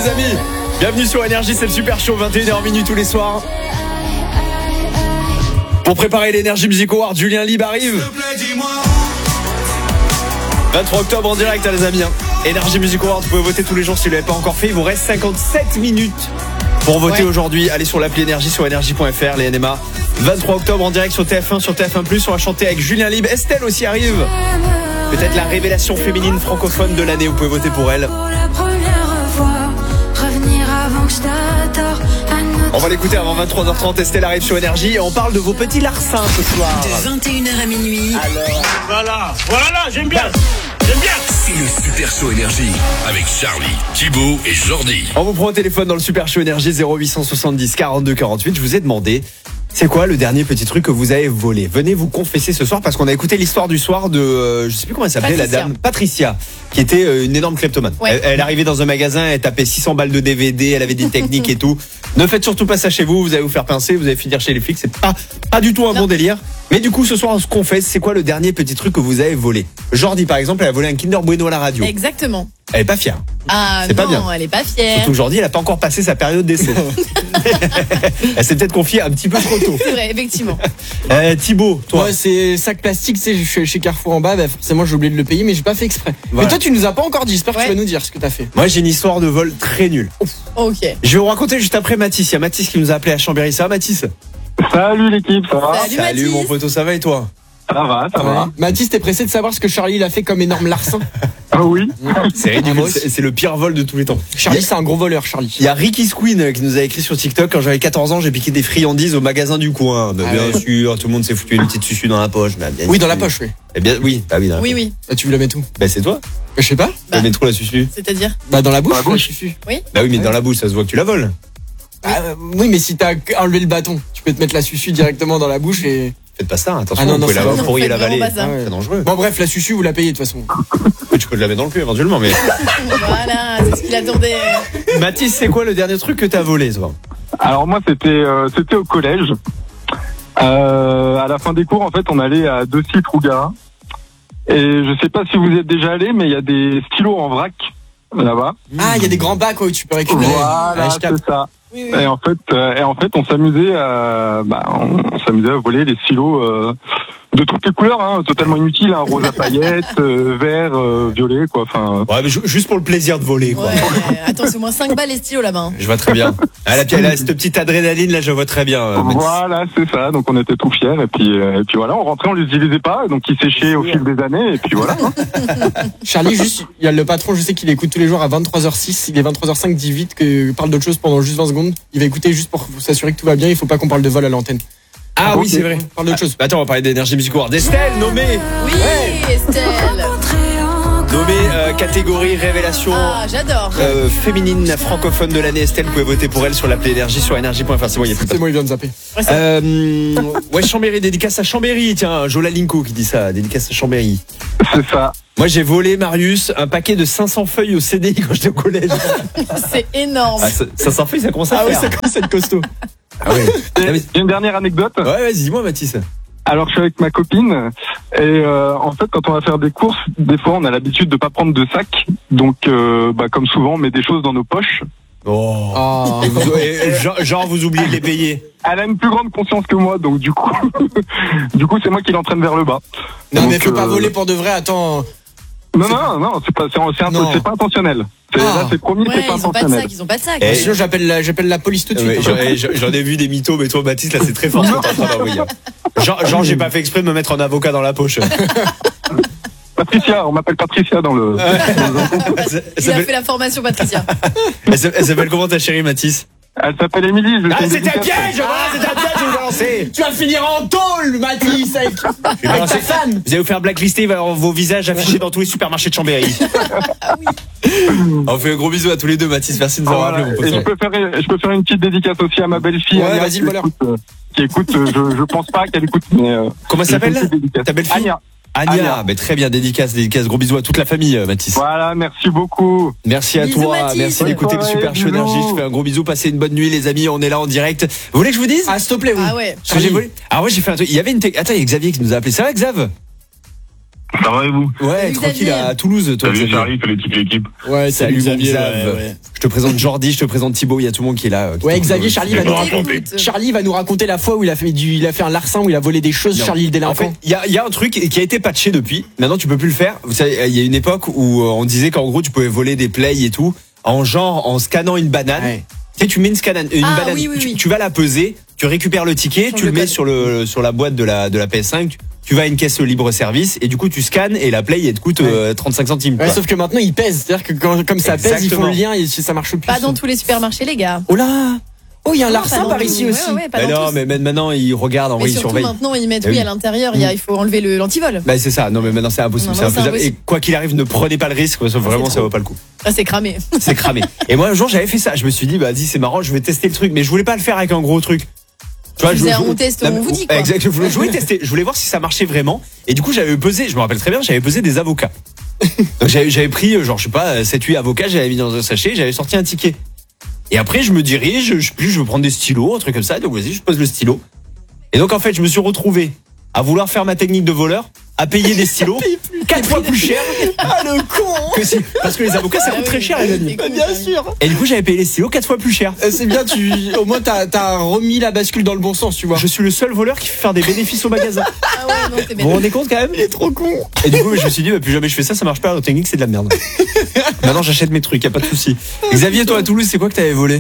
les amis. Bienvenue sur Énergie, c'est le Super Show, 21h tous les soirs. Pour préparer l'Energy Music Award, Julien Lieb arrive. 23 octobre en direct, les amis. Énergie Music Award, vous pouvez voter tous les jours si vous ne l'avez pas encore fait. Il vous reste 57 minutes pour voter aujourd'hui. Allez sur l'appli Énergie, sur énergie.fr, les NMA. 23 octobre en direct sur TF1, sur TF1+. On va chanter avec Julien Lieb. Estelle aussi arrive. Peut-être la révélation féminine francophone de l'année. Vous pouvez voter pour elle. On va l'écouter avant 23h30. Estelle arrive sur Énergie et on parle de vos petits larcins ce soir. De 21h à minuit. Alors, voilà, j'aime bien. C'est le Super Show Énergie avec Charlie, Thibaut et Jordi. On vous prend au téléphone dans le Super Show Énergie 0870 42 48. Je vous ai demandé, c'est quoi le dernier petit truc que vous avez volé? Venez vous confesser ce soir parce qu'on a écouté l'histoire du soir de, je sais plus comment elle s'appelait, la dame Patricia, qui était une énorme kleptomane. Ouais. Elle arrivait dans un magasin, elle tapait 600 balles de DVD, elle avait des techniques et tout. Ne faites surtout pas ça chez vous allez vous faire pincer, vous allez finir chez les flics, c'est pas du tout un bon délire. Mais du coup, ce soir, on se confesse, c'est quoi le dernier petit truc que vous avez volé? Jordi, par exemple, elle a volé un Kinder Bueno à la radio. Exactement. Elle est pas fière. Ah c'est non, pas bien. Elle est pas fière. Surtout Jordi, elle a pas encore passé sa période d'essai. Elle s'est peut-être confiée un petit peu trop tôt. C'est vrai, effectivement. Thibaut, toi. Moi, c'est sac plastique, je suis chez Carrefour en bas, forcément j'ai oublié de le payer, mais j'ai pas fait exprès. Voilà. Mais toi, tu nous as pas encore dit, j'espère que tu vas nous dire ce que t'as fait. Moi, j'ai une histoire de vol très nulle. Ok. Je vais vous raconter juste après Mathis. Il y a Mathis qui nous a appelé à Chambéry. Ça va, Mathis? Salut l'équipe, ça va? Salut mon poteau, ça va et toi? Ça va. Mathis, t'es pressé de savoir ce que Charlie il a fait comme énorme larcin? Ah oui. C'est ridicule, c'est le pire vol de tous les temps. Charlie, c'est un gros voleur, Charlie. Il y a Ricky Squeen qui nous a écrit sur TikTok. Quand j'avais 14 ans, j'ai piqué des friandises au magasin du coin. Bien sûr, tout le monde s'est foutu une petite susu dans la poche. Oui, dans la poche, oui. Eh bien, oui. Ah oui, dans la poche. Oui. Bah, tu me la mets où? Bah, c'est toi. Je sais pas. Tu la mets trop la susu. C'est-à-dire? Bah, dans la bouche. Dans la bouche. Oui. Bah oui, mais dans la bouche, ça se voit que tu la voles. Oui, mais si t'as enlevé le bâton, tu peux te mettre la susu directement dans la bouche et... Faites pas ça, attention, Ah non, vous pouvez c'est la pas- pourriez non, l'avaler. faites vraiment pas ça. C'est dangereux. Bon, bref, la susu, vous la payez de toute façon. Tu peux te la mettre dans le cul éventuellement, mais. Voilà, c'est ce qu'il attendait. Mathis, c'est quoi le dernier truc que t'as volé, toi? Alors moi c'était au collège. À la fin des cours, en fait, on allait à Dossy Trouga. Et je sais pas si vous êtes déjà allé, mais il y a des stylos en vrac là-bas. Ah, il y a des grands bacs où tu peux récupérer. Voilà, Ouais, je capte. c'est ça. Oui. Et en fait, on s'amusait à voler les stylos de toutes les couleurs, hein, totalement inutiles, hein, rose à paillettes, vert, violet, quoi. Enfin. Ouais, mais juste pour le plaisir de voler, quoi. Ouais. Attends, c'est au moins 5 balles les stylos là-bas. Hein. Je vois très bien. Ah, là, cette petite adrénaline, là, je vois très bien. Mathis. Voilà, c'est ça. Donc on était tout fiers et puis voilà, on rentrait, on les utilisait pas, donc ils séchaient au fil des années et puis voilà. Hein. Charlie, juste, il y a le patron, je sais qu'il écoute tous les jours à 23h06. Il est 23h05, dit vite que parle d'autre chose pendant juste 20 secondes. Il va écouter juste pour s'assurer que tout va bien. Il faut pas qu'on parle de vol à l'antenne. Ah oui, ok. c'est vrai. Parle d'autre chose. Attends, on va parler d'Énergie Music Award. Estelle, nommée Oui, Estelle. catégorie révélation J'adore. féminine francophone de l'année. Estelle, vous pouvez voter pour elle sur l'appli Énergie, sur énergie.fr. C'est bon, il y a plus de C'est moi, il vient de zapper. Ouais, Chambéry, dédicace à Chambéry. Tiens, Jola Linko qui dit ça, dédicace à Chambéry. C'est ça. Moi, j'ai volé, Marius, un paquet de 500 feuilles au CDI quand j'étais au collège. C'est énorme. 500 feuilles, ça commence à faire. ça commence à être costaud. Ah ouais. J'ai une dernière anecdote. Ouais, vas-y, dis-moi, Mathis. Alors je suis avec ma copine et en fait quand on va faire des courses, des fois on a l'habitude de pas prendre de sac, donc comme souvent on met des choses dans nos poches. Oh. Ah. Genre, vous oubliez de les payer. Elle a une plus grande conscience que moi, donc du coup c'est moi qui l'entraîne vers le bas. Non, Donc, mais faut pas voler pour de vrai, attends. Non, c'est pas intentionnel. Là c'est promis, Ouais, c'est pas ils ont pas de intentionnel. sac, ils ont pas de sac. Eh, Sinon, j'appelle la police tout de suite. J'en ai vu des mythos, mais toi, Baptiste, là, c'est très fort ce que t'es en train d'envoyer. Genre, j'ai pas fait exprès de me mettre en avocat dans la poche. Patricia, on m'appelle Patricia dans le. Il a fait la formation, Patricia. Elle s'appelle comment ta chérie, Mathis? Elle s'appelle Émilie. C'était un piège! Voilà, c'était un piège, je vous ai lancé! Tu vas finir en tôle, Mathis, avec ta femme. Vous allez vous faire blacklister, il va y avoir vos visages affichés dans tous les supermarchés de Chambéry. On fait un gros bisou à tous les deux, Mathis. Merci de nous avoir rappelé, mon pote. Et je peux faire une petite dédicace aussi à ma belle-fille. Ouais, Anya, vas-y, le voleur. qui écoute, je pense pas qu'elle écoute, mais. Comment ça s'appelle, ta belle-fille? Anya. Anya. Mais très bien, dédicace, gros bisous à toute la famille, Mathis. Voilà, merci beaucoup. Merci à Bisous, toi, Mathis. merci d'écouter le Bonne Super soirée, Show Énergie. bisous. Je te fais un gros bisou, passez une bonne nuit, les amis. On est là en direct. Vous voulez que je vous dise? Ah, s'il te plaît, oui. Ah ouais. Ce que j'ai volé. Alors, moi, j'ai fait un truc. Il y avait attends, il y a Xavier qui nous a appelé. Ça va, Xav? Ça va et vous? Ouais, Salut, tranquille Xavier. à Toulouse, toi. Salut Xavier. Charlie, salut toute l'équipe. Ouais, Salut mon Xavier. Xav. Ouais. Je te présente Jordi, je te présente Thibaut, il y a tout le monde qui est là. Ouais, Xavier, Charlie va nous Écoute. raconter. Charlie va nous raconter la fois où il a fait un larcin, où il a volé des choses. Non. Charlie le En fait, délinquant. il y a un truc qui a été patché depuis. Maintenant, tu peux plus le faire. Vous savez, il y a une époque où on disait qu'en gros, tu pouvais voler des plays et tout en scannant une banane. Ouais. Tu sais, tu mets une banane, oui, oui, oui. Tu vas la peser, tu récupères le ticket, Change tu le le mets code. sur la boîte de la PS5. Tu vas à une caisse libre service et du coup tu scannes et la play elle te coûte 35 centimes. Ouais, quoi. sauf que maintenant il pèse, c'est-à-dire que comme ça pèse, ils font le lien et ça marche plus. Pas dans tous les supermarchés, les gars. Oh là. Oh, il y a un larcin Pas dans par tous- ici aussi. Ouais, pas Mais dans non, tous. mais maintenant ils regardent, en Mais vrai ils surtout surveillent. maintenant, ils mettent Eh oui. à l'intérieur, il faut enlever l'antivol. Bah c'est ça, non mais maintenant c'est impossible, Non, c'est non, c'est infaisable. Et impossible. quoi qu'il arrive, ne prenez pas le risque parce que vraiment ça trop. vaut pas le coup. Ça, c'est cramé. C'est cramé. Et moi un jour j'avais fait ça, je me suis dit bah dis c'est marrant, je vais tester le truc, mais je voulais pas le faire avec un gros truc. Tu Tu faisais un on teste, non, on mais- vous dit, quoi. Exact, je voulais tester, je voulais voir si ça marchait vraiment. Et du coup j'avais pesé, je me rappelle très bien, j'avais pesé des avocats. Donc j'avais pris genre je sais pas 7-8 avocats, j'avais mis dans un sachet, j'avais sorti un ticket. Et après je me dirige, je veux prendre des stylos, un truc comme ça, donc vas-y je pose le stylo. Et donc en fait je me suis retrouvé à vouloir faire ma technique de voleur, à payer des stylos 4 fois plus cher Ah le con. que si, parce que les avocats ça coûte très cher les amis. C'est cool, Bien quand même. sûr. Et du coup j'avais payé les stylos 4 fois plus cher. C'est bien, au moins t'as remis la bascule dans le bon sens, tu vois. Je suis le seul voleur qui fait faire des bénéfices au magasin. Ah ouais, non, c'est Vous bête. vous rendez compte quand même? Il est trop con. Et du coup, je me suis dit, bah, plus jamais je fais ça marche pas, la technique, c'est de la merde. Maintenant, j'achète mes trucs, y a pas de souci. Xavier, toi, à Toulouse, c'est quoi que t'avais volé?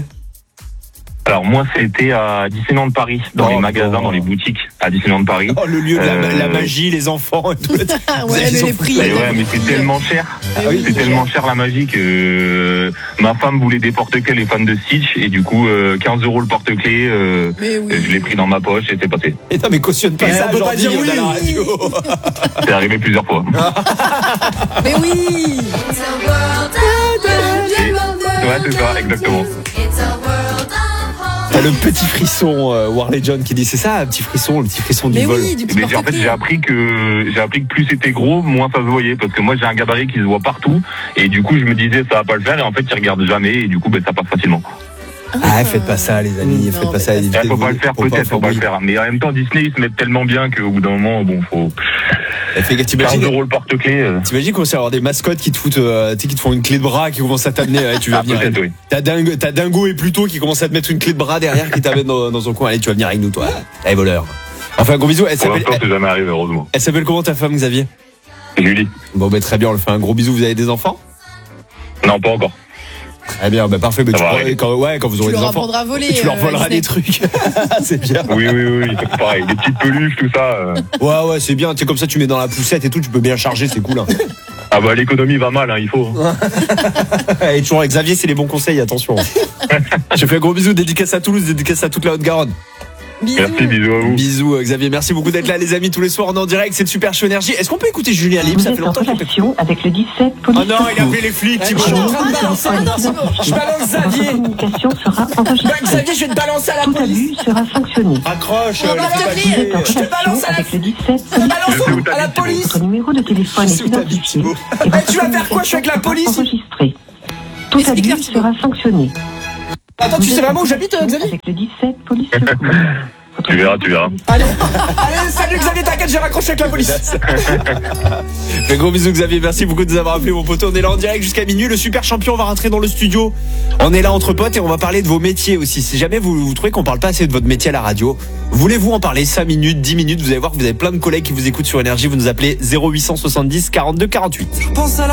Alors moi c'était à Disneyland Paris, dans Oh, les magasins, bon. dans les boutiques à Disneyland Paris. Oh, le lieu de Euh, la magie, les enfants et tout. Ah Vous ouais, avez les son- prix. Mais ouais, mais c'est tellement cher. oui, c'est tellement cher la magie que ma femme voulait des porte-clés, les fans de Stitch, et du coup 15 € le porte-clés. Mais oui. Je l'ai pris dans ma poche et c'est passé. Et non, mais cautionne pas Eh, ça, on peut pas Jordi, dire on est à la oui. radio. C'est arrivé plusieurs fois. Mais oui. Ouais, c'est ça, exactement. T'as le petit frisson, Warley John, qui dit, c'est ça, le petit frisson du Mais vol. oui, du petit Mais en fait, porte-clés. j'ai appris que plus c'était gros, moins ça se voyait, parce que moi j'ai un gabarit qui se voit partout, et du coup je me disais ça va pas le faire, et en fait ils regardent jamais, et du coup ça passe facilement. Ah, faites pas ça, les amis, Non, faites pas faites ça. pas évitez Faut de pas le voler, faire, peut-être, faut pas le voler. faire. Mais en même temps, Disney, ils se mettent tellement bien qu'au bout d'un moment, bon, faut Fais gaffe, 15 t'imagines € le porte-clés. qu'on commence à avoir des mascottes qui te foutent, tu sais, qui te font une clé de bras, qui commencent à t'amener, ouais, tu vas Ah, venir. peut-être, oui. T'as Dingo et Pluto qui commencent à te mettre une clé de bras derrière qui t'amène dans un coin. Allez, tu vas venir avec nous, toi. Allez, voleur. Enfin, un gros bisou. Pour l'instant, c'est jamais arrivé, heureusement. Elle s'appelle comment ta femme, Xavier? Julie? Bon, bah, très bien, on le fait un gros bisou. Vous avez des enfants? Non, pas encore. Très bien, bah, parfait. Bah, Ça va arriver. quand vous Tu aurez des leur enfants, apprendras à voler. tu leur voleras Disney. des trucs. C'est bien. Oui, c'est pareil. Des petites peluches, tout ça. Ouais, c'est bien. Tu sais, comme ça, tu mets dans la poussette et tout, tu peux bien charger, c'est cool. Hein. Ah bah, l'économie va mal, hein, il faut. Et toujours avec Xavier, c'est les bons conseils, attention. Je fais un gros bisou, dédicace à Toulouse, dédicace à toute la Haute-Garonne. Bisous. Merci, bisous à vous. Bisous, Xavier. Merci beaucoup d'être là, les amis, tous les soirs. On est en direct, c'est le Super Show Énergie. Est-ce qu'on peut écouter Julien Libre? Vous Ça fait êtes en longtemps qu'il peut. relation avec le 17 police. Oh non, il a appelé les flics, Je Thibaut. suis en train de balancer. Ah non, c'est bon. Je balance Votre Xavier. communication sera Bah, enregistrée. Xavier, je vais te balancer à la Tout police. abus sera sanctionné. Accroche, Oh, les porte-clés. papiers. Vous êtes en Je te balance relation à la- avec le 17 Je te police. balance à la police. Votre numéro de téléphone Je est sais où t'habites, identifié. Thibaut. et Eh, votre tu vas faire quoi? Je suis avec la communication police. sera enregistrée. Tout Explique-leur, abus Thibaut. sera sanctionné. Attends, tu sais vraiment où j'habite, Xavier? Avec le 17 police secours. Votre Tu verras. Allez, salut Xavier, t'inquiète, j'ai raccroché avec la police. Un gros bisou, Xavier. Merci beaucoup de nous avoir appelé, mon poteau. On est là en direct jusqu'à minuit. Le super champion va rentrer dans le studio. On est là entre potes et on va parler de vos métiers aussi. Si jamais vous trouvez qu'on parle pas assez de votre métier à la radio, voulez-vous en parler 5 minutes, 10 minutes? Vous allez voir que vous avez plein de collègues qui vous écoutent sur Énergie. Vous nous appelez 0870 42 48.